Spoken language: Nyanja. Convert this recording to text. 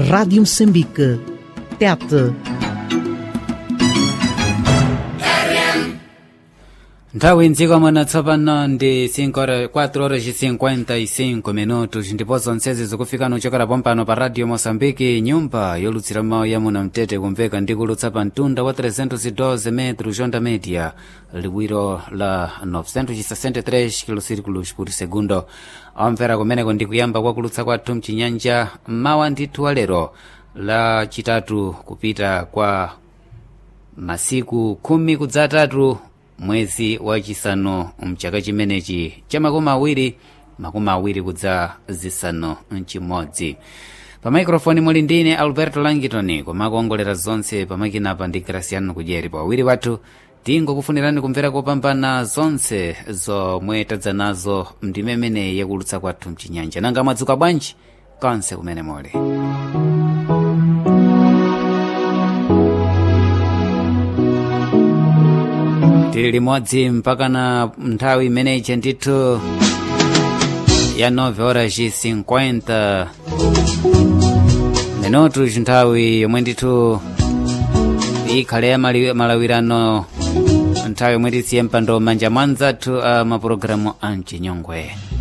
Rádio Moçambique. Tete. Nthawi mdziko mwana tsopano ndi 4 horas e 55 minutos ndipo zonsezi zikufikana kuchokera pompano pa Radio Moçambique, nyumba yolutsira mawu ya Muno Mtete, kumveka ndi kulutsa pa mtunda wa 312 metros onda media, liwiro la 963 kilosirikulos por segundo. Amvera kumeneko ndi kuyamba kwa kulutsa kwathu mchinyanja mawa ndithu walero la chitatu kupita kwa masiku 10 kudzatatu mwezi wachisanu mchaka chimenechi cha makumi awiri kudza zisanu mchimodzi. Pa microphone muli ndine Alberto Langitoni, kumakongolera zonse pamakinapa ndi Graciano Kudyeri. Pawiri wathu tingokufunirani kumvera kopambana zonse zomwe tadza nazo ndimemene yakulutsa kwathu mchinyanja. Nanga mwadzuka bwanji konse kumene muli. Tili limodzi mpaka na nthawi imeneyi ndithu ya 9 horas e 50 minutos, nthawi yomwe ndithu ikhale ya malawirano, nthawi yomwe tisiye mpando manja mwanzathu a mapulogalamu a mchinyongwe.